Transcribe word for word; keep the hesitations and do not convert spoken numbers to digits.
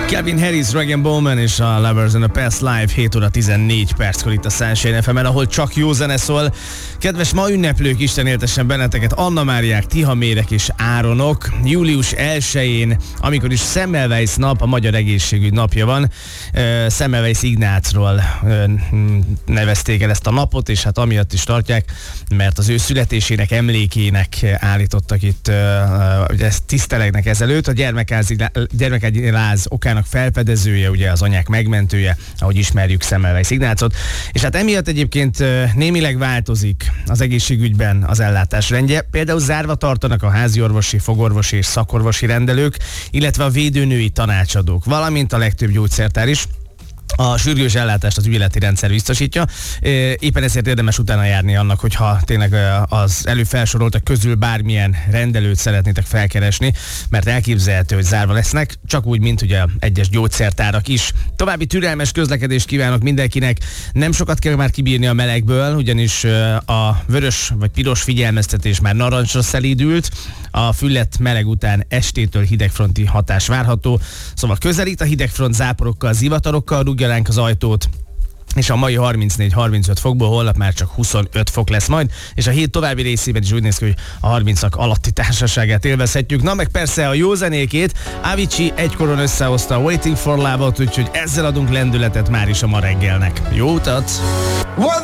Calvin Harris, Regan Bowman és a Lovers in a Past Live hét óra tizennégy perckor itt a Sunshine ef emen, ahol csak jó zene szól. Kedves ma ünneplők, Isten éltessen benneteket, Anna Máriák, Tihamérek és Áronok. július elsején, amikor is Semmelweis nap, a Magyar Egészségügy napja van, Semmelweis Ignácról nevezték el ezt a napot, és hát amiatt is tartják, mert az ő születésének emlékének állítottak itt, ugye ezt tisztelegnek ezelőtt, a gyermekágyi láz okának felfedezője, ugye az anyák megmentője, ahogy ismerjük Semmelweis Ignácot, és hát emiatt egyébként némileg változik az egészségügyben az ellátás rendje. Például zárva tartanak a háziorvosi, fogorvosi és szakorvosi rendelők, illetve a védőnői tanácsadók, valamint a legtöbb gyógyszertár is. A sürgős ellátást az ügyeleti rendszer biztosítja. Éppen ezért érdemes utána járni annak, hogyha tényleg az előbb felsoroltak közül bármilyen rendelőt szeretnétek felkeresni, mert elképzelhető, hogy zárva lesznek, csak úgy, mint ugye egyes gyógyszertárak is. További türelmes közlekedést kívánok mindenkinek. Nem sokat kell már kibírni a melegből, ugyanis a vörös vagy piros figyelmeztetés már narancsra szelídült. A füllet meleg után estétől hidegfronti hatás várható. Szóval közelít a hidegfront, záporokkal, zivatarokkal rúgja ránk az ajtót, és a mai harmincnégy harmincöt fokból holnap már csak huszonöt fok lesz majd, és a hét további részében is úgy néz ki, hogy a harmincak alatti társaságát élvezhetjük. Na meg persze a jó zenékét, Avicii egykoron összehozta a Waiting for Love-ot, úgyhogy ezzel adunk lendületet már is a ma reggelnek. Jó utat!